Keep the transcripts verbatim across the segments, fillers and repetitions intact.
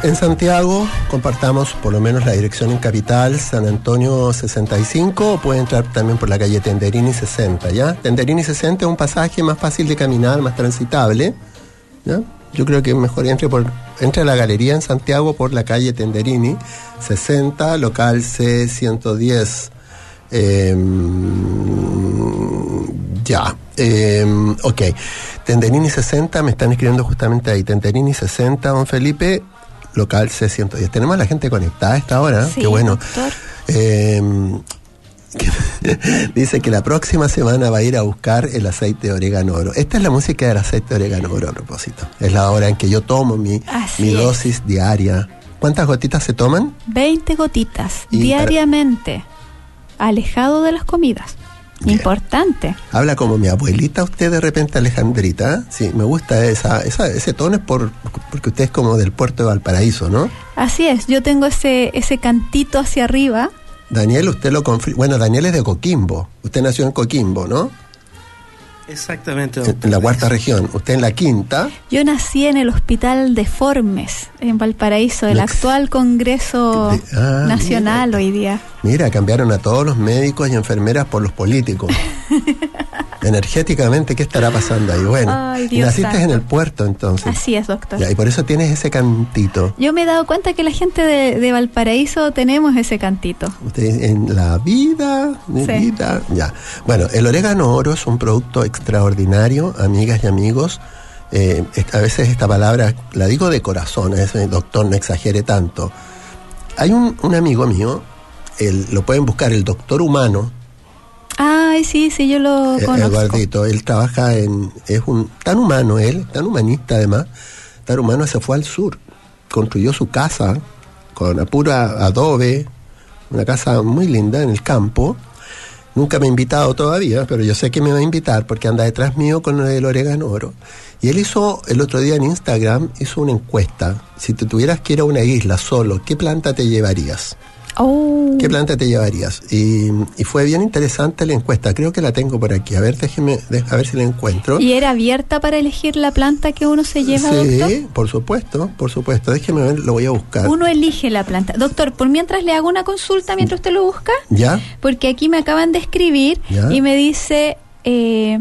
En Santiago compartamos por lo menos la dirección en Capital, San Antonio sesenta y cinco, o puede entrar también por la calle Tenderini sesenta, ¿ya? Tenderini sesenta es un pasaje más fácil de caminar, más transitable, ¿ya? Yo creo que mejor entre por entre a la galería en Santiago por la calle Tenderini sesenta, local C ciento diez. Eh, ya, eh, ok. Tenderini sesenta, me están escribiendo justamente ahí. Tenderini sesenta, don Felipe, local C ciento diez. Tenemos a la gente conectada a esta hora. Sí, qué bueno. Eh, dice que la próxima semana va a ir a buscar el aceite de orégano oro. Esta es la música del aceite de orégano oro, a propósito. Es la hora en que yo tomo mi, mi dosis diaria. ¿Cuántas gotitas se toman? veinte gotitas diariamente. Para... alejado de las comidas. Bien. Importante. Habla como mi abuelita usted de repente, Alejandrita. Sí, me gusta esa, esa ese tono, es por porque usted es como del puerto de Valparaíso, ¿no? Así es, yo tengo ese ese cantito hacia arriba. Daniel, usted lo confirma. Bueno, Daniel es de Coquimbo. Usted nació en Coquimbo, ¿no? Exactamente, doctor. En la cuarta región. Usted en la quinta. Yo nací en el Hospital de Formes, en Valparaíso, el Lex... actual Congreso de... ah, Nacional mira. Hoy día. Mira, cambiaron a todos los médicos y enfermeras por los políticos. Energéticamente, ¿qué estará pasando ahí? Bueno, ay, y naciste santo. En el puerto, entonces. Así es, doctor. Ya, y por eso tienes ese cantito. Yo me he dado cuenta que la gente de, de Valparaíso tenemos ese cantito. Usted en la vida, mi sí. vida, ya. Bueno, el orégano oro es un producto extraordinario, amigas y amigos. Eh, a veces esta palabra la digo de corazón, a veces, doctor, no exagere tanto. Hay un, un amigo mío, él, lo pueden buscar, el doctor humano. Ay, sí, sí, yo lo el, conozco. El gordito, él trabaja en, es un, tan humano él, tan humanista además, tan humano, se fue al sur, construyó su casa con a pura adobe, una casa muy linda en el campo. Nunca me ha invitado todavía, pero yo sé que me va a invitar porque anda detrás mío con el orégano oro. Y él hizo, el otro día en Instagram, hizo una encuesta. Si te tuvieras que ir a una isla solo, ¿qué planta te llevarías? Oh. ¿Qué planta te llevarías? Y, y fue bien interesante la encuesta. Creo que la tengo por aquí. A ver, déjeme, de, a ver si la encuentro. ¿Y era abierta para elegir la planta que uno se lleva, sí, doctor? Sí, por supuesto, por supuesto. Déjeme ver, lo voy a buscar. Uno elige la planta. Doctor, por mientras le hago una consulta, mientras usted lo busca. ¿Ya? Porque aquí me acaban de escribir ¿Ya? Y me dice eh,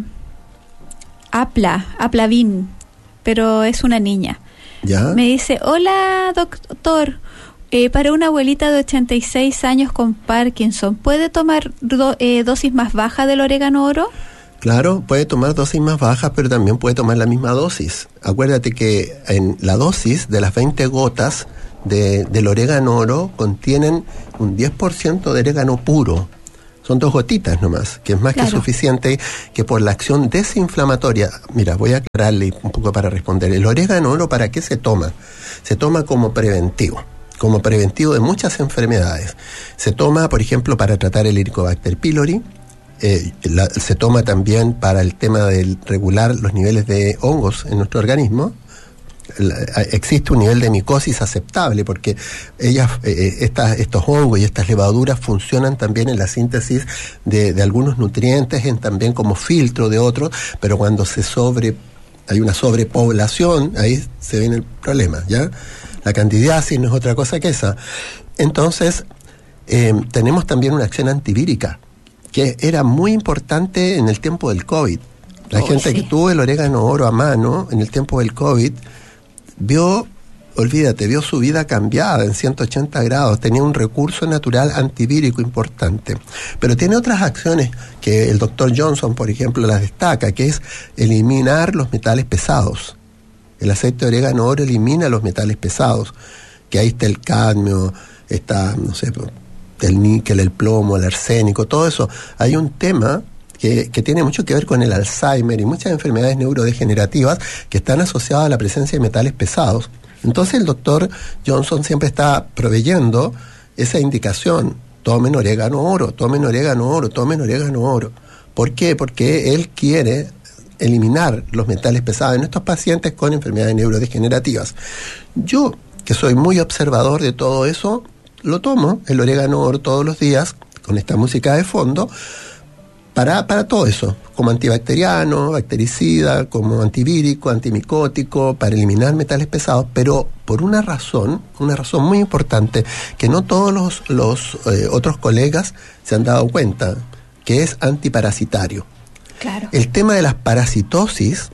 Apla, Aplavin, pero es una niña. ¿Ya? Me dice, hola, doctor. Eh, para una abuelita de ochenta y seis años con Parkinson, ¿puede tomar do, eh, dosis más baja del orégano oro? Claro, puede tomar dosis más bajas, pero también puede tomar la misma dosis. Acuérdate que en la dosis de las veinte gotas de, del orégano oro contienen un diez por ciento de orégano puro. Son dos gotitas nomás, que es más claro. que suficiente, que por la acción desinflamatoria. Mira, voy a aclararle un poco para responder. El orégano oro, ¿para qué se toma? Se toma como preventivo. como preventivo de muchas enfermedades. Se toma, por ejemplo, para tratar el Helicobacter pylori, eh, la, se toma también para el tema de regular los niveles de hongos en nuestro organismo. La, existe un nivel de micosis aceptable porque ellas, eh, estas, estos hongos y estas levaduras funcionan también en la síntesis de, de algunos nutrientes, en, también como filtro de otros, pero cuando se sobre, hay una sobrepoblación, ahí se viene el problema, ¿ya? La candidiasis no es otra cosa que esa. Entonces, eh, tenemos también una acción antivírica, que era muy importante en el tiempo del COVID. La oh, gente sí. que tuvo el orégano oro a mano en el tiempo del COVID, vio, olvídate, vio su vida cambiada en ciento ochenta grados, tenía un recurso natural antivírico importante. Pero tiene otras acciones que el doctor Johnson, por ejemplo, las destaca, que es eliminar los metales pesados. El aceite de orégano oro elimina los metales pesados, que ahí está el cadmio, está, no sé, el níquel, el plomo, el arsénico, todo eso. Hay un tema que, que tiene mucho que ver con el Alzheimer y muchas enfermedades neurodegenerativas que están asociadas a la presencia de metales pesados. Entonces el doctor Johnson siempre está proveyendo esa indicación: tomen orégano oro, tomen orégano oro, tomen orégano oro. ¿Por qué? Porque él quiere eliminar los metales pesados en estos pacientes con enfermedades neurodegenerativas. Yo, que soy muy observador de todo eso, lo tomo, el orégano oro, todos los días, con esta música de fondo, para, para todo eso, como antibacteriano, bactericida, como antivírico, antimicótico, para eliminar metales pesados, pero por una razón, una razón muy importante, que no todos los, los eh, otros colegas se han dado cuenta, que es antiparasitario. Claro. El tema de las parasitosis,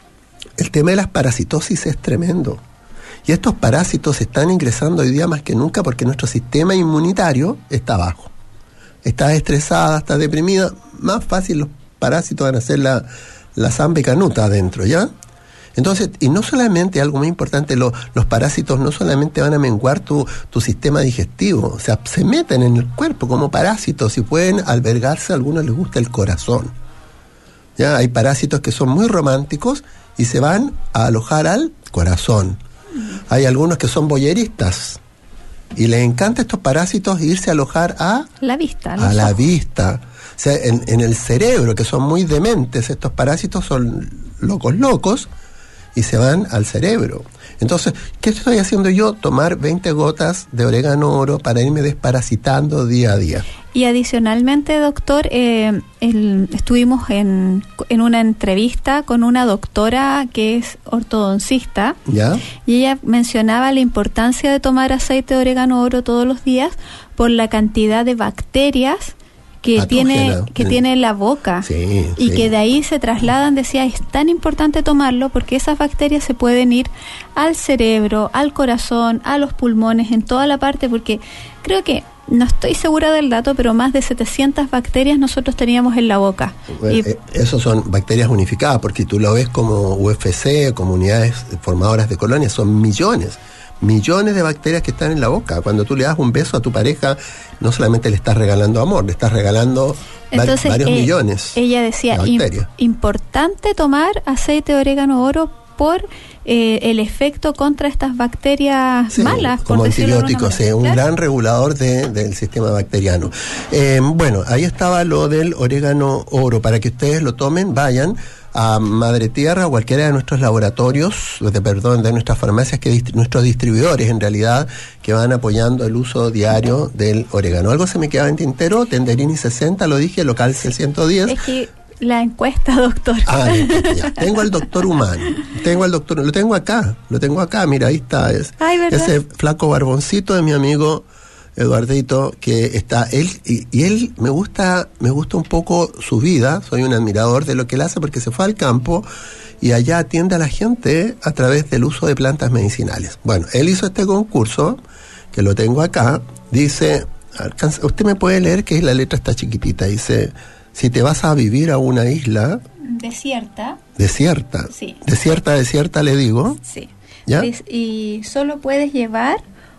el tema de las parasitosis es tremendo. Y estos parásitos están ingresando hoy día más que nunca porque nuestro sistema inmunitario está bajo. Estás estresada, estás deprimida, más fácil los parásitos van a hacer la, la zamba y canuta adentro, ¿ya? Entonces, y no solamente, algo muy importante, lo, los parásitos no solamente van a menguar tu, tu sistema digestivo, o sea, se meten en el cuerpo como parásitos y pueden albergarse, a algunos les gusta el corazón. ¿Ya? Hay parásitos que son muy románticos y se van a alojar al corazón. Hay algunos que son voyeristas y les encanta a estos parásitos irse a alojar a la vista, a la vista. O sea, en, en el cerebro, que son muy dementes, estos parásitos son locos locos y se van al cerebro. Entonces, ¿qué estoy haciendo yo? Tomar veinte gotas de orégano oro para irme desparasitando día a día. Y adicionalmente, doctor, eh, el, estuvimos en, en una entrevista con una doctora que es ortodoncista. ¿Ya? Y ella mencionaba la importancia de tomar aceite de orégano oro todos los días por la cantidad de bacterias que Patógena. tiene que Sí. tiene en la boca. Sí, y sí. que de ahí se trasladan, decía, es tan importante tomarlo porque esas bacterias se pueden ir al cerebro, al corazón, a los pulmones, en toda la parte, porque creo que, no estoy segura del dato, pero más de setecientas bacterias nosotros teníamos en la boca. Bueno, y, eh, esos son bacterias unificadas, porque tú lo ves como U F C, como unidades formadoras de colonias, son millones, millones de bacterias que están en la boca. Cuando tú le das un beso a tu pareja, no solamente le estás regalando amor, le estás regalando entonces, va- varios eh, millones. Ella decía, de bacterias. importante tomar aceite de orégano oro por eh, el efecto contra estas bacterias Sí, malas, por como decirlo de alguna antibióticos, sí, manera. un Claro. gran regulador de, del sistema bacteriano. Eh, bueno, ahí estaba lo del orégano oro. Para que ustedes lo tomen, vayan a Madre Tierra o cualquiera de nuestros laboratorios, de perdón, de nuestras farmacias, que dist- nuestros distribuidores en realidad, que van apoyando el uso diario del orégano. Algo se me quedaba en tintero, Tenderini sesenta, lo dije, local C ciento diez. Es que la encuesta, doctor. Ah, ya. Tengo al doctor humano, tengo al doctor, lo tengo acá, lo tengo acá, mira, ahí está, es, Ay, ¿verdad? ese flaco barboncito de mi amigo Eduardito, que está, él, y, y él me gusta, me gusta un poco su vida, soy un admirador de lo que él hace porque se fue al campo y allá atiende a la gente a través del uso de plantas medicinales. Bueno, él hizo este concurso, que lo tengo acá, dice, alcanza, usted me puede leer que la letra está chiquitita, dice, si te vas a vivir a una isla Desierta. desierta, Sí. desierta, desierta le digo, Sí. ¿ya? Des- y solo puedes llevar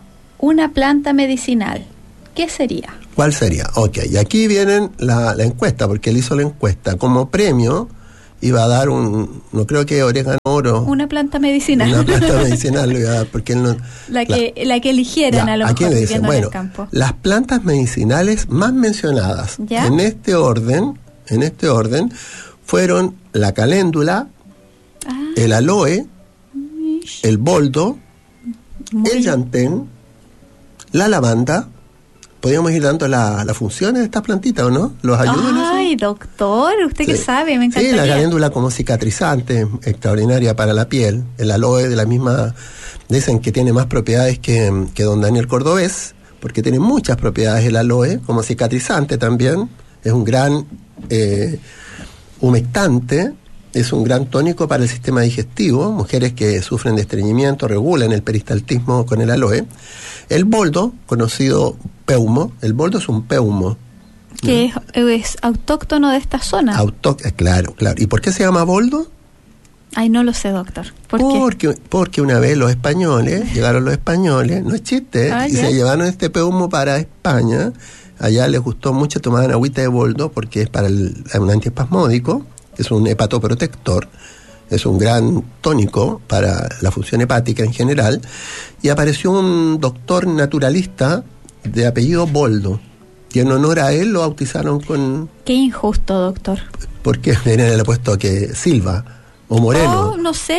una planta medicinal. ¿Qué sería? ¿Cuál sería? Ok, y aquí vienen la, la encuesta, porque él hizo la encuesta. Como premio iba a dar un, no creo que orégano oro, Una planta medicinal. una planta medicinal, le iba a dar, porque él no... la, que, la que eligieran Ya, a lo ¿a mejor quién le dicen? viviendo en Bueno, el campo. las plantas medicinales más mencionadas ¿Ya? en este orden, en este orden, fueron la caléndula, Ah, el aloe, mish. el boldo, Muy el llantén, la lavanda. Podríamos ir dando la- las funciones de estas plantitas, ¿o no? ¿Los ayudan en eso? Ay, doctor, usted que Sí. sabe, me Sí, encantaría. la caléndula como cicatrizante, extraordinaria para la piel. El aloe de la misma, dicen que tiene más propiedades que, que don Daniel Cordobés, porque tiene muchas propiedades el aloe, como cicatrizante también. Es un gran eh, humectante, es un gran tónico para el sistema digestivo. Mujeres que sufren de estreñimiento regulan el peristaltismo con el aloe. El boldo, conocido peumo, el boldo es un peumo. Que es, es autóctono de esta zona. Auto, eh, claro, claro. ¿Y por qué se llama boldo? Ay, no lo sé, doctor. ¿Por qué? Porque, porque una vez los españoles, llegaron los españoles, no es chiste, Ah, y ya. se llevaron este peumo para España. Allá les gustó mucho, tomaban agüita de boldo porque es para el, un antiespasmódico, es un hepatoprotector, es un gran tónico para la función hepática en general. Y apareció un doctor naturalista de apellido Boldo, y en honor a él lo bautizaron con, Qué injusto, doctor. porque le he puesto que Silva o Moreno. Oh, no sé.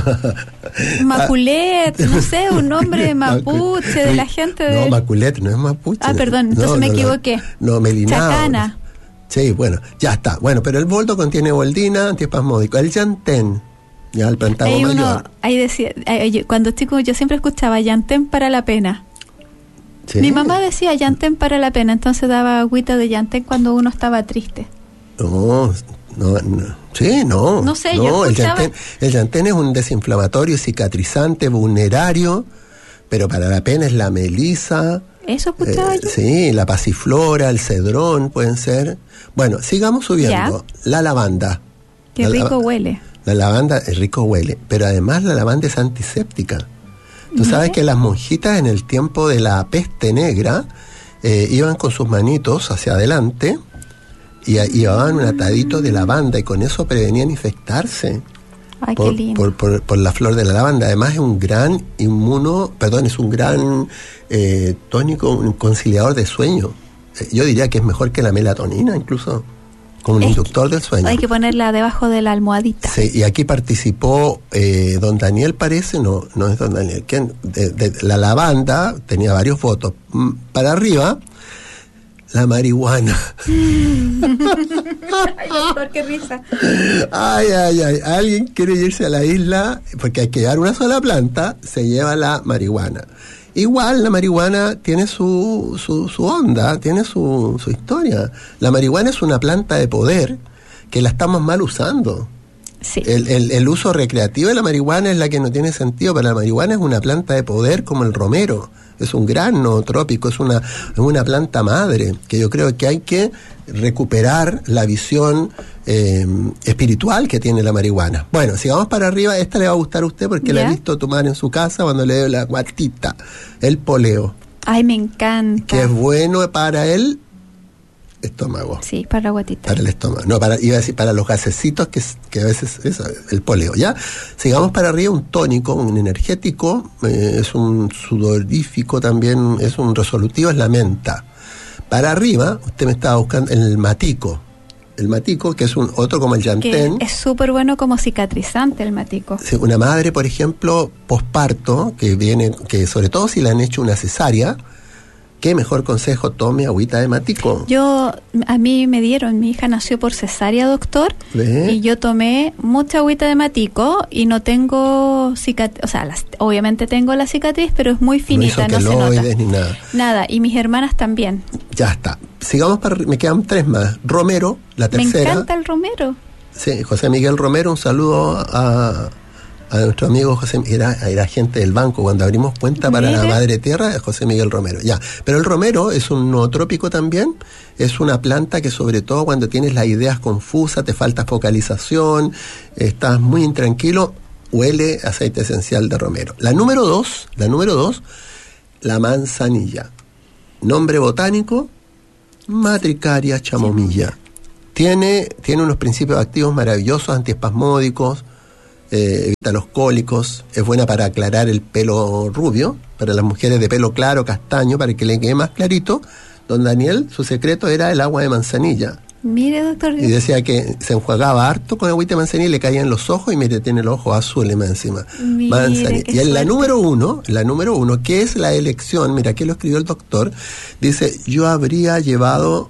Maculet, no sé, un nombre mapuche de la gente de... No, Maculet no es mapuche. Ah, perdón, entonces No, me no, no. equivoqué. No, Melinao. Chacana. Sí, bueno, ya está. Bueno, pero el boldo contiene boldina, antiespasmódico. El llantén, ya el plantago Hay uno, mayor. ahí decía, eh, cuando chico yo siempre escuchaba llantén para la pena. Sí. Mi mamá decía llantén para la pena, entonces daba agüita de llantén cuando uno estaba triste. No, no, no. Sí, no. No sé, no, yo el escuchaba... llantén, el llantén es un desinflamatorio, cicatrizante, vulnerario, pero para la pena es la melisa. ¿Eso escuchaba eh, yo? Sí, la pasiflora, el cedrón pueden ser. Bueno, sigamos subiendo. Ya. La lavanda. Qué la rico lava- huele. La lavanda es rico huele, pero además la lavanda es antiséptica. Tú sabes que las monjitas en el tiempo de la peste negra eh, iban con sus manitos hacia adelante y a- llevaban un atadito de lavanda y con eso prevenían infectarse. Ay, por, qué lindo. por, por, por la flor de la lavanda. Además es un gran inmuno, perdón, es un gran eh, tónico, un conciliador de sueño. Eh, yo diría que es mejor que la melatonina incluso, como un Es inductor del sueño. Hay que ponerla debajo de la almohadita. Sí, y aquí participó eh, don Daniel, parece, no, no es don Daniel, ¿quién? De, de- la lavanda tenía varios votos. Mm, Para arriba, la marihuana. Ay, doctor, qué risa. Ay, ay, ay, alguien quiere irse a la isla porque hay que llevar una sola planta, se lleva la marihuana. Igual la marihuana tiene su, su, su onda, tiene su, su historia. La marihuana es una planta de poder que la estamos mal usando. Sí. El, el, el uso recreativo de la marihuana es la que no tiene sentido, pero la marihuana es una planta de poder como el romero, es un gran nootrópico, es una, es una planta madre, que yo creo que hay que recuperar la visión eh, espiritual que tiene la marihuana. Bueno, si vamos para arriba, esta le va a gustar a usted porque la ¿Ya? he visto tomar en su casa cuando le doy la guatita, el poleo, Ay, me encanta. que es bueno para el estómago. Sí, para la guatita. Para el estómago. No, para, iba a decir para los gasecitos, que, es- que a veces es el poleo, ¿ya? Sigamos para arriba, un tónico, un energético, eh, es un sudorífico también, es un resolutivo, es la menta. Para arriba, usted me estaba buscando el matico. El matico, que es un otro como el Que llantén. es súper bueno como cicatrizante el matico. Sí, una madre, por ejemplo, posparto, que viene, que sobre todo si le han hecho una cesárea, ¿qué mejor consejo? Tome agüita de matico. Yo, a mí me dieron, mi hija nació por cesárea, doctor, ¿Ve? y yo tomé mucha agüita de matico y no tengo cicatriz, o sea, las- obviamente tengo la cicatriz, pero es muy finita, no no, hizo se nota. queloides ni nada. Nada, y mis hermanas también. Ya está. Sigamos para arri- me quedan tres más. Romero, la Me tercera. encanta el romero. Sí, José Miguel Romero, un saludo a, a nuestro amigo José, era, era agente del banco cuando abrimos cuenta para Mire. la Madre Tierra, José Miguel Romero. Ya, pero el romero es un nootrópico también, es una planta que sobre todo cuando tienes las ideas confusas, te falta focalización, estás muy intranquilo, huele aceite esencial de romero. La número dos, la número dos, la manzanilla. Nombre botánico, Matricaria chamomilla. Tiene, tiene unos principios activos maravillosos, antiespasmódicos, eh, evita los cólicos, es buena para aclarar el pelo rubio, para las mujeres de pelo claro, castaño, para que le quede más clarito. Don Daniel, su secreto era el agua de manzanilla. Mire, doctor, Y decía que se enjuagaba harto con agüita de manzanilla y le caía en los ojos y mire, tiene los ojos azules más encima. Mire, Manzanilla. qué Y en la suerte. número uno, la número uno, que es la elección, mira, aquí lo escribió el doctor, dice, yo habría llevado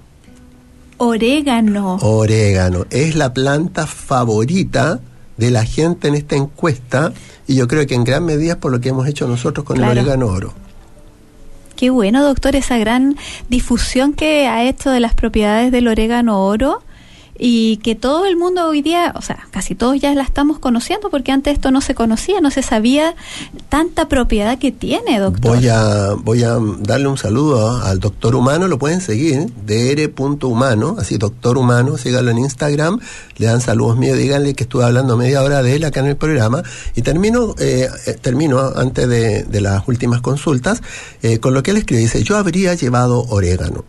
orégano. orégano. Es la planta favorita de la gente en esta encuesta y yo creo que en gran medida es por lo que hemos hecho nosotros con Claro. el orégano oro. Qué bueno, doctor, esa gran difusión que ha hecho de las propiedades del orégano oro y que todo el mundo hoy día, o sea, casi todos ya la estamos conociendo porque antes esto no se conocía, no se sabía tanta propiedad que tiene, doctor. Voy a, voy a darle un saludo al doctor Humano, lo pueden seguir, dr.humano, así doctor Humano, síganlo en Instagram, le dan saludos míos, díganle que estuve hablando media hora de él acá en el programa, y termino, eh, eh, termino antes de, de las últimas consultas, eh, con lo que él escribe, dice, yo habría llevado orégano.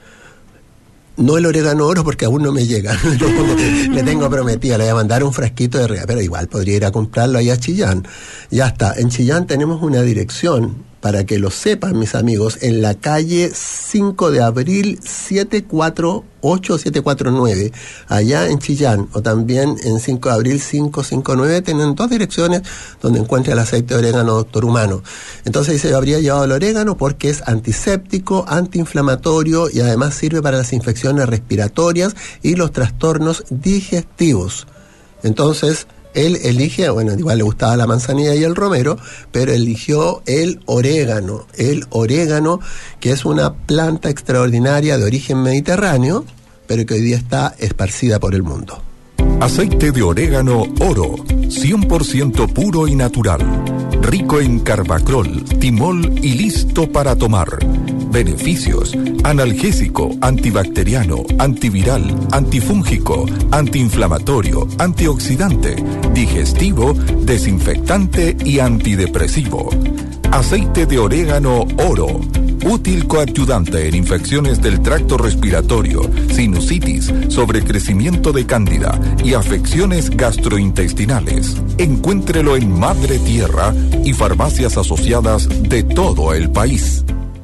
No el orégano oro porque aún no me llega. Le tengo prometida, le voy a mandar un frasquito de orégano, pero igual podría ir a comprarlo ahí a Chillán. Ya está. En Chillán tenemos una dirección para que lo sepan mis amigos, en la calle cinco de abril siete cuatro ocho siete cuatro nueve, allá en Chillán, o también en cinco de abril cinco cinco nueve, tienen dos direcciones donde encuentra el aceite de orégano Doctor Humano. Entonces dice, habría llevado el orégano porque es antiséptico, antiinflamatorio y además sirve para las infecciones respiratorias y los trastornos digestivos. Entonces, él elige, bueno, igual le gustaba la manzanilla y el romero, pero eligió el orégano, el orégano, que es una planta extraordinaria de origen mediterráneo, pero que hoy día está esparcida por el mundo. Aceite de orégano Oro, cien por ciento puro y natural, rico en carbacrol, timol y listo para tomar. Beneficios: analgésico, antibacteriano, antiviral, antifúngico, antiinflamatorio, antioxidante, digestivo, desinfectante y antidepresivo. Aceite de orégano Oro, útil coadyuvante en infecciones del tracto respiratorio, sinusitis, sobrecrecimiento de cándida y afecciones gastrointestinales. Encuéntrelo en Madre Tierra y farmacias asociadas de todo el país.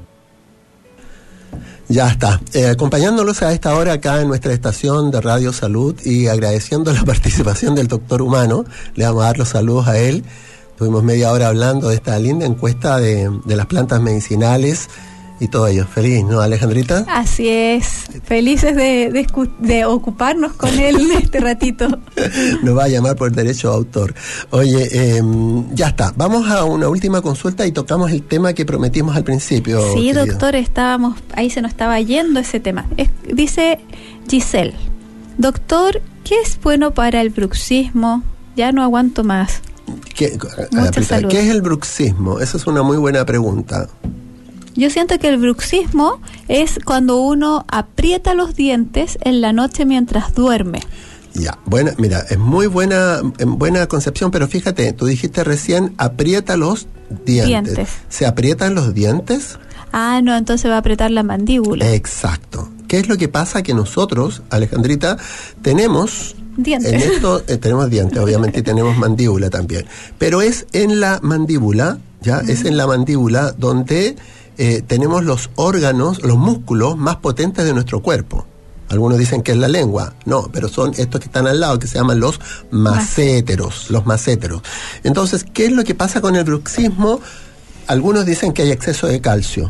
Ya está, eh, acompañándolos a esta hora acá en nuestra estación de Radio Salud y agradeciendo la participación del Doctor Humano, le vamos a dar los saludos a él. Tuvimos media hora hablando de esta linda encuesta de, de las plantas medicinales y todo ello. Feliz, ¿no, Alejandrita? Así es, felices de, de, de ocuparnos con él este ratito. Nos va a llamar por derecho de autor. Oye, eh, ya está, vamos a una última consulta y tocamos el tema que prometimos al principio. Sí, querido doctor, estábamos, ahí se nos estaba yendo ese tema. Es, dice Giselle, doctor, ¿qué es bueno para el bruxismo? Ya no aguanto más. ¿Qué, Mucha salud. ¿Qué es el bruxismo? Esa es una muy buena pregunta. Yo siento que el bruxismo es cuando uno aprieta los dientes en la noche mientras duerme. Ya, buena, mira, es muy buena, buena concepción, pero fíjate, tú dijiste recién, aprieta los dientes. dientes. ¿Se aprietan los dientes? Ah, no, entonces va a apretar la mandíbula. Exacto. ¿Qué es lo que pasa? Que nosotros, Alejandrita, tenemos... dientes. En esto eh, tenemos dientes, obviamente, y tenemos mandíbula también. Pero es en la mandíbula, ¿ya? Uh-huh. Es en la mandíbula donde eh, tenemos los órganos, los músculos más potentes de nuestro cuerpo. Algunos dicen que es la lengua. No, pero son estos que están al lado, que se llaman los maséteros, los maséteros. Entonces, ¿qué es lo que pasa con el bruxismo? Algunos dicen que hay exceso de calcio.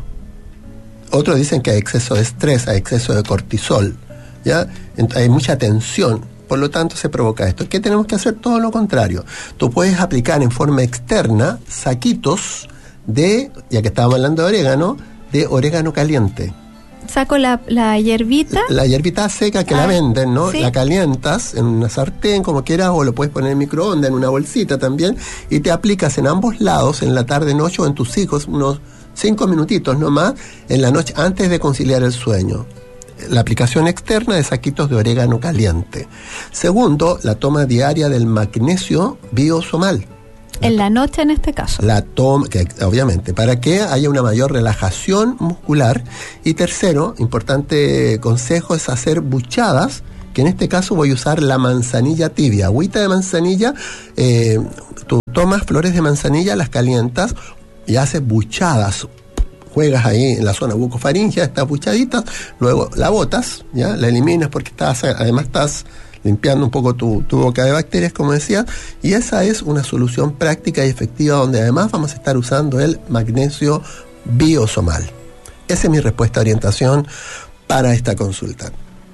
Otros dicen que hay exceso de estrés, hay exceso de cortisol, ¿ya? Hay mucha tensión. Por lo tanto, se provoca esto. ¿Qué tenemos que hacer? Todo lo contrario. Tú puedes aplicar en forma externa saquitos de, ya que estábamos hablando de orégano, de orégano caliente. Saco la, la hierbita. La, la hierbita seca que ah, la venden, ¿no? ¿Sí? La calientas en una sartén, como quieras, o lo puedes poner en microondas, en una bolsita también, y te aplicas en ambos lados, en la tarde, noche, o en tus hijos, unos cinco minutitos nomás, en la noche, antes de conciliar el sueño. La aplicación externa de saquitos de orégano caliente. Segundo, la toma diaria del magnesio biosomal. En la noche en este caso. La toma, que obviamente, para que haya una mayor relajación muscular. Y tercero, importante consejo, es hacer buchadas, que en este caso voy a usar la manzanilla tibia, agüita de manzanilla. Eh, tú tomas flores de manzanilla, las calientas y haces buchadas. Juegas ahí en la zona bucofaringea, estas buchaditas, luego la botas, ya la eliminas porque estás, además estás limpiando un poco tu, tu boca de bacterias, como decía, y esa es una solución práctica y efectiva donde además vamos a estar usando el magnesio biosomal. Esa es mi respuesta de orientación para esta consulta.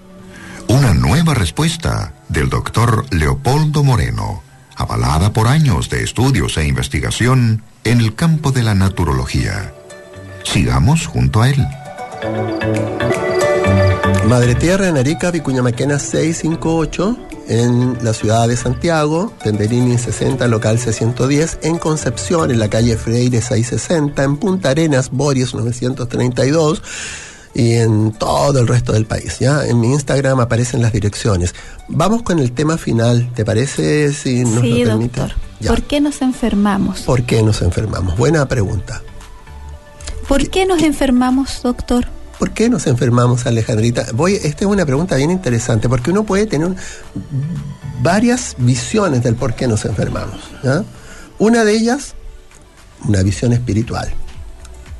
Una nueva respuesta del doctor Leopoldo Moreno, avalada por años de estudios e investigación en el campo de la naturología. Sigamos junto a él. Madre Tierra en Arica, Vicuña Maquena seiscientos cincuenta y ocho, en la ciudad de Santiago, Tenderini sesenta, local C ciento diez, en Concepción, en la calle Freire seiscientos sesenta, en Punta Arenas, Boris novecientos treinta y dos, y en todo el resto del país, ¿ya? En mi Instagram aparecen las direcciones. Vamos con el tema final, ¿te parece? Si nos sí, lo permite. Doctor. Ya. ¿Por qué nos enfermamos? ¿Por qué nos enfermamos? Buena pregunta. ¿Por qué nos enfermamos, doctor? ¿Por qué nos enfermamos, Alejandrita? Voy, esta es una pregunta bien interesante, porque uno puede tener varias visiones del por qué nos enfermamos, ¿ya? Una de ellas, una visión espiritual.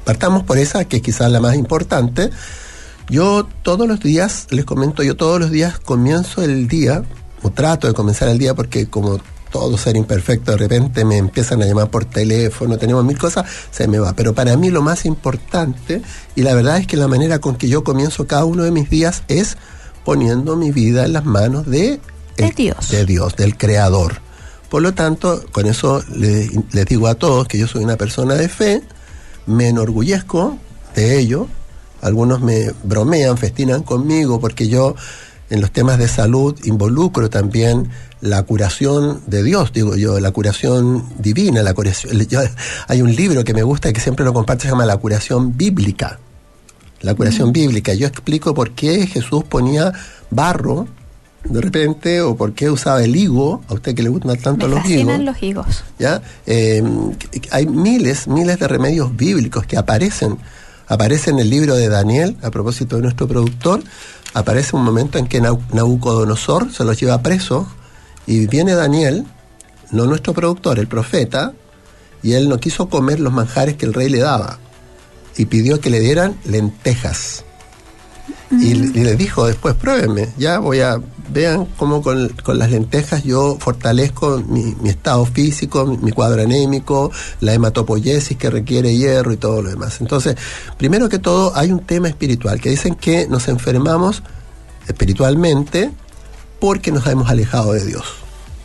partamos por esa, que es quizás la más importante. Yo todos los días, les comento, yo todos los días comienzo el día, o trato de comenzar el día, porque como todo ser imperfecto, de repente me empiezan a llamar por teléfono, tenemos mil cosas, se me va. Pero para mí lo más importante, y la verdad es que la manera con que yo comienzo cada uno de mis días es poniendo mi vida en las manos de, de el, Dios. de Dios, del Creador. Por lo tanto, con eso les, les digo a todos que yo soy una persona de fe, me enorgullezco de ello. Algunos me bromean, festinan conmigo, porque yo en los temas de salud involucro también la curación de Dios, digo yo, la curación divina, la curación. Yo, hay un libro que me gusta y que siempre lo comparto, se llama La Curación Bíblica. La curación mm. bíblica. Yo explico por qué Jesús ponía barro de repente, o por qué usaba el higo, a usted que le gustan tanto me los higos. Me fascinan los higos. ¿Ya? Eh, hay miles, miles de remedios bíblicos que aparecen. Aparece en el libro de Daniel, a propósito de nuestro productor, aparece un momento en que Nabucodonosor se los lleva preso, y viene Daniel, no nuestro productor, el profeta, y él no quiso comer los manjares que el rey le daba, y pidió que le dieran lentejas. Mm. Y, y le dijo después, pruébenme, ya voy a, vean cómo con, con las lentejas yo fortalezco mi, mi estado físico, mi, mi cuadro anémico, la hematopoiesis que requiere hierro y todo lo demás. Entonces, primero que todo, hay un tema espiritual, que dicen que nos enfermamos espiritualmente porque nos hemos alejado de Dios.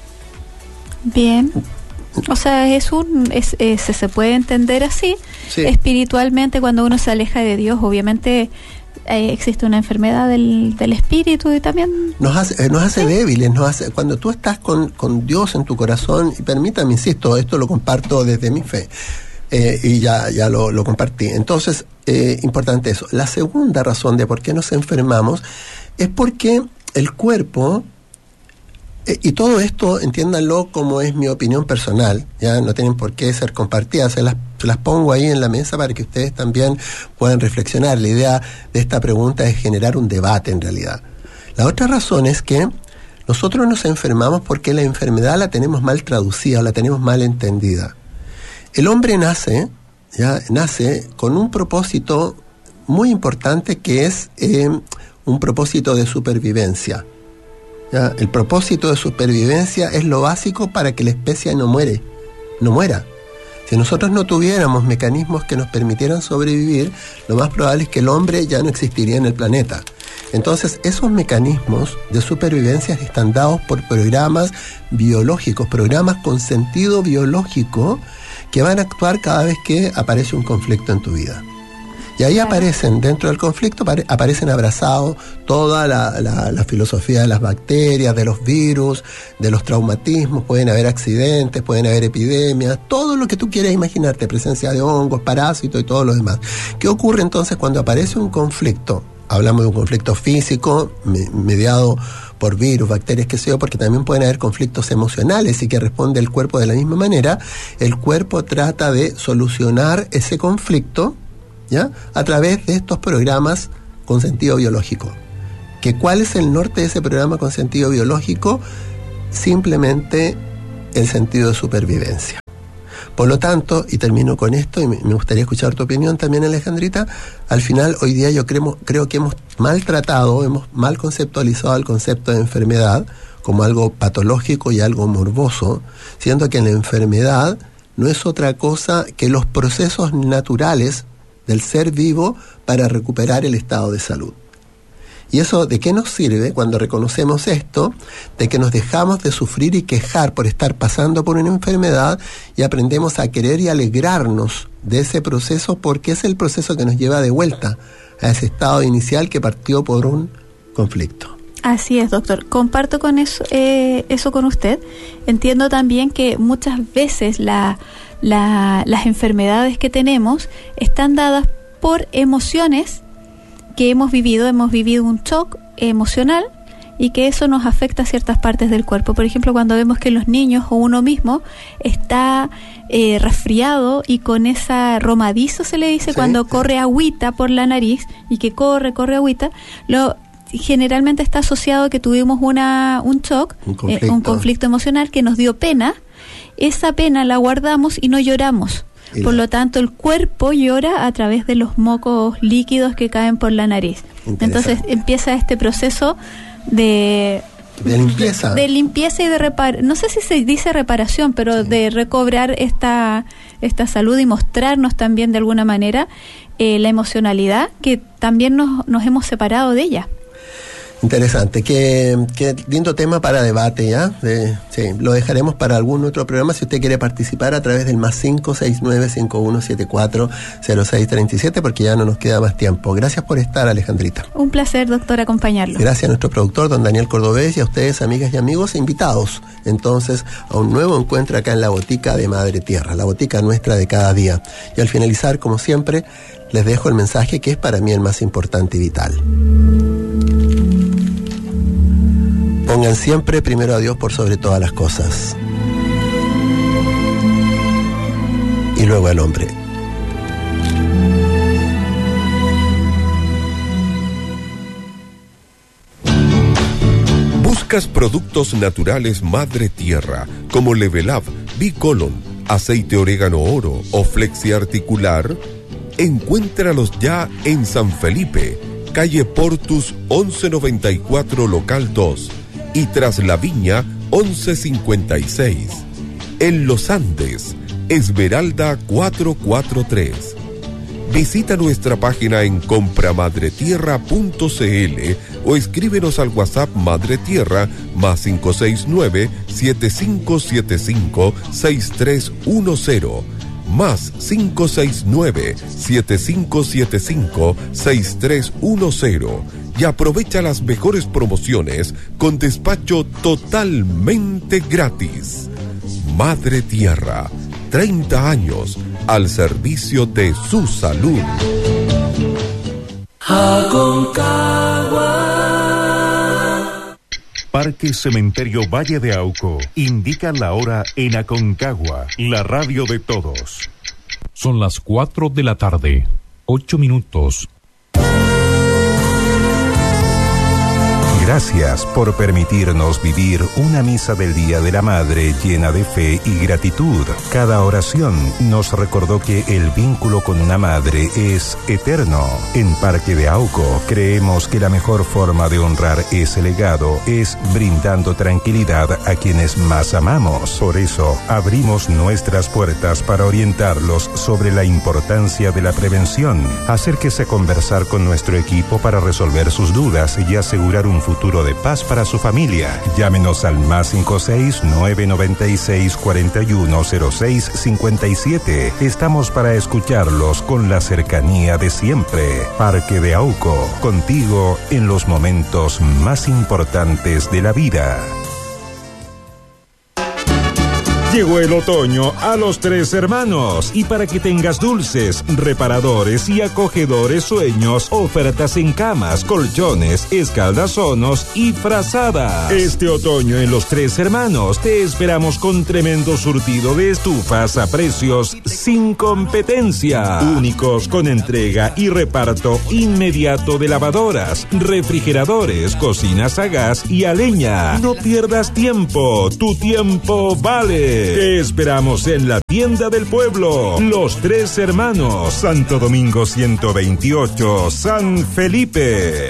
Bien. O sea, es un es, es, se puede entender así. Sí. Espiritualmente, cuando uno se aleja de Dios, obviamente eh, existe una enfermedad del, del espíritu y también... Nos hace, eh, nos hace ¿sí? débiles, nos hace, cuando tú estás con, con Dios en tu corazón, y permítame, insisto, esto lo comparto desde mi fe, eh, y ya, ya lo, lo compartí. Entonces, eh, importante eso. La segunda razón de por qué nos enfermamos es porque el cuerpo... Y todo esto, entiéndanlo como es mi opinión personal, ya no tienen por qué ser compartidas, se las, se las pongo ahí en la mesa para que ustedes también puedan reflexionar. La idea de esta pregunta es generar un debate en realidad. La otra razón es que nosotros nos enfermamos porque la enfermedad la tenemos mal traducida, la tenemos mal entendida. El hombre nace, ya nace con un propósito muy importante que es eh, un propósito de supervivencia. ¿Ya? El propósito de supervivencia es lo básico para que la especie no muere, no muera. Si nosotros no tuviéramos mecanismos que nos permitieran sobrevivir, lo más probable es que el hombre ya no existiría en el planeta. Entonces, esos mecanismos de supervivencia están dados por programas biológicos, programas con sentido biológico que van a actuar cada vez que aparece un conflicto en tu vida. Y ahí aparecen, dentro del conflicto, aparecen abrazados toda la, la, la filosofía de las bacterias, de los virus, de los traumatismos, pueden haber accidentes, pueden haber epidemias, todo lo que tú quieras imaginarte, presencia de hongos, parásitos y todo lo demás. ¿Qué ocurre entonces cuando aparece un conflicto? Hablamos de un conflicto físico, me, mediado por virus, bacterias, qué sé yo, porque también pueden haber conflictos emocionales y que responde el cuerpo de la misma manera. El cuerpo trata de solucionar ese conflicto, ¿ya? A través de estos programas con sentido biológico. ¿Que cuál es el norte de ese programa con sentido biológico? Simplemente el sentido de supervivencia. Por lo tanto, y termino con esto, y me gustaría escuchar tu opinión también, Alejandrita, al final hoy día yo creo, creo que hemos maltratado, hemos mal conceptualizado el concepto de enfermedad como algo patológico y algo morboso, siendo que la enfermedad no es otra cosa que los procesos naturales del ser vivo para recuperar el estado de salud. ¿Y eso de qué nos sirve cuando reconocemos esto? De que nos dejamos de sufrir y quejar por estar pasando por una enfermedad y aprendemos a querer y alegrarnos de ese proceso, porque es el proceso que nos lleva de vuelta a ese estado inicial que partió por un conflicto. Así es, doctor. Comparto con eso, eh, eso con usted. Entiendo también que muchas veces la La, las enfermedades que tenemos están dadas por emociones que hemos vivido, hemos vivido un shock emocional y que eso nos afecta a ciertas partes del cuerpo. Por ejemplo, cuando vemos que los niños o uno mismo está eh, resfriado y con esa romadizo se le dice, sí, cuando corre agüita por la nariz y que corre, corre agüita, lo generalmente está asociado a que tuvimos una un shock, un conflicto. Eh, un conflicto emocional que nos dio pena. Esa pena la guardamos y no lloramos. Y por la... lo tanto, el cuerpo llora a través de los mocos líquidos que caen por la nariz. Entonces empieza este proceso de... De limpieza. De limpieza y de reparación. No sé si se dice reparación, pero sí. de recobrar esta, esta salud y mostrarnos también de alguna manera eh, la emocionalidad que también nos, nos hemos separado de ella. Interesante, qué, qué lindo tema para debate, ¿ya? Eh, sí, lo dejaremos para algún otro programa si usted quiere participar a través del más cinco seis nueve cinco uno siete cuatro cero seis tres siete, porque ya no nos queda más tiempo. Gracias por estar, Alejandrita. Un placer, doctor, acompañarlo. Gracias a nuestro productor, don Daniel Cordobés, y a ustedes, amigas y amigos, invitados entonces a un nuevo encuentro acá en la Botica de Madre Tierra, la botica nuestra de cada día. Y al finalizar, como siempre, les dejo el mensaje que es para mí el más importante y vital. Pongan siempre primero a Dios por sobre todas las cosas. Y luego al hombre. ¿Buscas productos naturales Madre Tierra como Level Up, Bicolon, aceite orégano oro o Flexi Articular? Encuéntralos ya en San Felipe, calle Portus once noventa y cuatro, local dos. Y Tras la Viña, once cincuenta y seis. En Los Andes, Esmeralda cuatrocientos cuarenta y tres. Visita nuestra página en compramadretierra punto c l o escríbenos al WhatsApp Madre Tierra más cinco seis nueve siete cinco siete cinco seis tres uno cero más cinco seis nueve siete cinco siete cinco seis tres uno cero y aprovecha las mejores promociones con despacho totalmente gratis. Madre Tierra, treinta años al servicio de su salud. Aconcagua. Parque Cementerio Valle de Auco indica la hora en Aconcagua, la radio de todos. Son las cuatro de la tarde, ocho minutos. Gracias por permitirnos vivir una misa del Día de la Madre llena de fe y gratitud. Cada oración nos recordó que el vínculo con una madre es eterno. En Parque de Auco creemos que la mejor forma de honrar ese legado es brindando tranquilidad a quienes más amamos. Por eso abrimos nuestras puertas para orientarlos sobre la importancia de la prevención. Acérquese a conversar con nuestro equipo para resolver sus dudas y asegurar un futuro de paz para su familia. Llámenos al más cinco seis nueve nueve seis cuatro uno cero seis cinco siete. Estamos para escucharlos con la cercanía de siempre. Parque de Auco, contigo en los momentos más importantes de la vida. Llegó el otoño a Los Tres Hermanos y para que tengas dulces, reparadores y acogedores sueños, ofertas en camas, colchones, escaldazonos y frazadas. Este otoño en Los Tres Hermanos te esperamos con tremendo surtido de estufas a precios sin competencia. Únicos con entrega y reparto inmediato de lavadoras, refrigeradores, cocinas a gas y a leña. No pierdas tiempo, tu tiempo vale. Te esperamos en la tienda del pueblo, Los Tres Hermanos, Santo Domingo ciento veintiocho, San Felipe.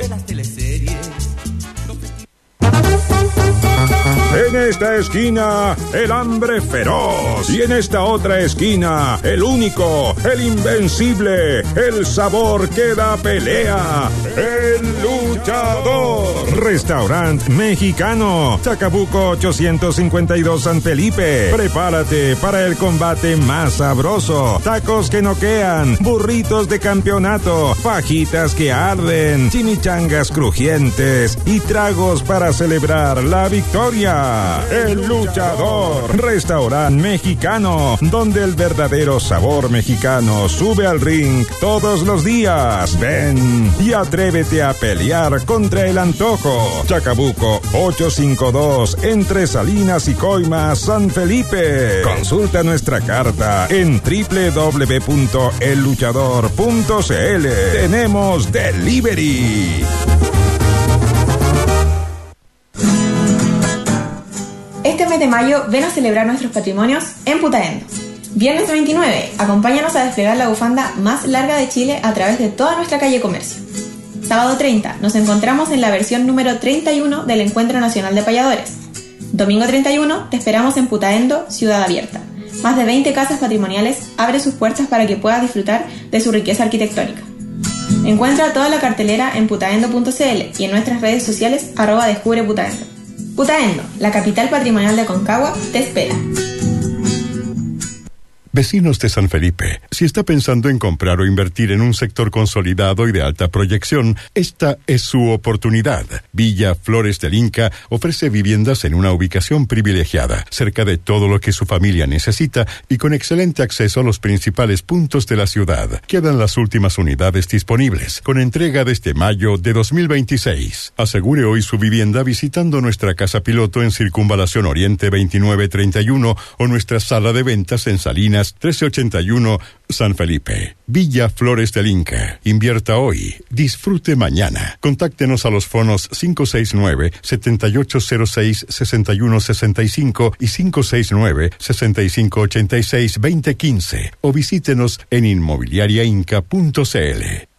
En esta esquina, el hambre feroz. Y en esta otra esquina, el único, el invencible, el sabor que da pelea, el luchador. Restaurante Mexicano, Chacabuco ochocientos cincuenta y dos, San Felipe. Prepárate para el combate más sabroso. Tacos que noquean, burritos de campeonato, fajitas que arden, chimichangas crujientes y tragos para celebrar la victoria. El Luchador, Restaurante Mexicano, donde el verdadero sabor mexicano sube al ring todos los días. Ven y atrévete a pelear contra el antojo. Chacabuco ochocientos cincuenta y dos, entre Salinas y Coimas, San Felipe. Consulta nuestra carta en doble u doble u doble u punto el luchador punto c l. Tenemos delivery. Este mes de mayo ven a celebrar nuestros patrimonios en Putaendos. Viernes veintinueve, acompáñanos a desplegar la bufanda más larga de Chile a través de toda nuestra calle Comercio. Sábado treinta, nos encontramos en la versión número treinta y uno del Encuentro Nacional de Payadores. Domingo treinta y uno, te esperamos en Putaendo, Ciudad Abierta. Más de veinte casas patrimoniales abren sus puertas para que puedas disfrutar de su riqueza arquitectónica. Encuentra toda la cartelera en putaendo punto c l y en nuestras redes sociales arroba descubre Putaendo. Putaendo, la capital patrimonial de Concagua, te espera. Vecinos de San Felipe, si está pensando en comprar o invertir en un sector consolidado y de alta proyección, esta es su oportunidad. Villa Flores del Inca ofrece viviendas en una ubicación privilegiada, cerca de todo lo que su familia necesita y con excelente acceso a los principales puntos de la ciudad. Quedan las últimas unidades disponibles, con entrega desde mayo de dos mil veintiséis. Asegure hoy su vivienda visitando nuestra casa piloto en Circunvalación Oriente veintinueve treinta y uno o nuestra sala de ventas en Salinas trece ochenta y uno, San Felipe. Villa Flores del Inca. Invierta hoy, disfrute mañana. Contáctenos a los fonos cinco seis nueve, siete ocho cero seis, seis uno seis cinco y cinco seis nueve, seis cinco ocho seis, dos cero uno cinco o visítenos en inmobiliaria inca punto c l.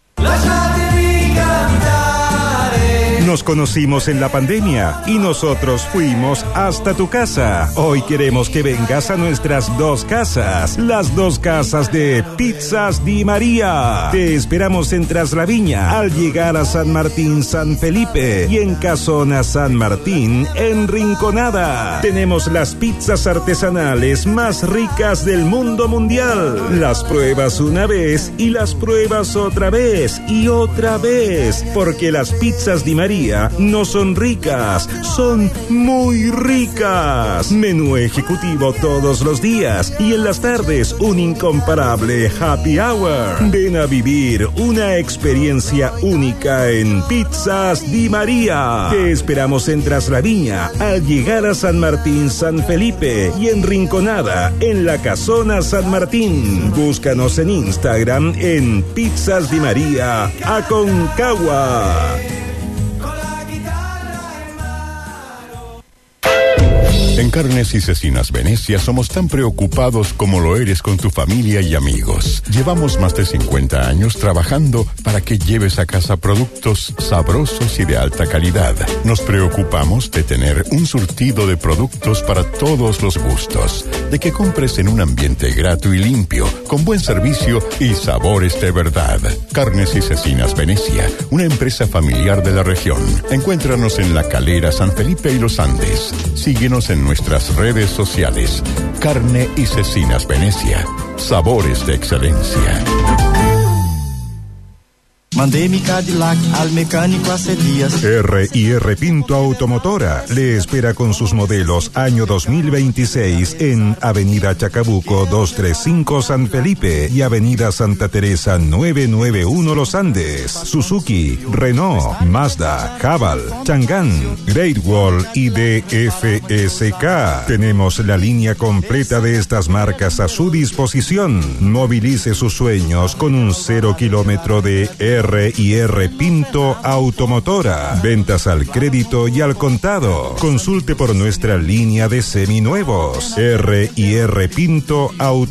Nos conocimos en la pandemia y nosotros fuimos hasta tu casa. Hoy queremos que vengas a nuestras dos casas, las dos casas de Pizzas Di María. Te esperamos en Traslaviña al llegar a San Martín San Felipe y en Casona San Martín en Rinconada. Tenemos las pizzas artesanales más ricas del mundo mundial. Las pruebas una vez y las pruebas otra vez y otra vez, porque las pizzas Di María no son ricas, son muy ricas. Menú ejecutivo todos los días y en las tardes un incomparable happy hour. Ven a vivir una experiencia única en Pizzas Di María. Te esperamos en Traslaviña al llegar a San Martín San Felipe y en Rinconada en la Casona San Martín. Búscanos en Instagram en Pizzas Di María Aconcagua. En Carnes y Cecinas Venecia somos tan preocupados como lo eres con tu familia y amigos. Llevamos más de cincuenta años trabajando para que lleves a casa productos sabrosos y de alta calidad. Nos preocupamos de tener un surtido de productos para todos los gustos, de que compres en un ambiente grato y limpio, con buen servicio y sabores de verdad. Carnes y Cecinas Venecia, una empresa familiar de la región. Encuéntranos en La Calera, San Felipe y Los Andes. Síguenos en nuestras redes sociales. Carne y Cecinas Venecia. Sabores de excelencia. Mandé mi Cadillac al mecánico hace días. R y R Pinto Automotora le espera con sus modelos año dos mil veintiséis en Avenida Chacabuco doscientos treinta y cinco San Felipe y Avenida Santa Teresa novecientos noventa y uno Los Andes. Suzuki, Renault, Mazda, Haval, Chang'an, Great Wall y D F S K. Tenemos la línea completa de estas marcas a su disposición. Movilice sus sueños con un cero kilómetro de R y R Pinto Automotora. Ventas al crédito y al contado. Consulte por nuestra línea de seminuevos. R y R Pinto Automotora.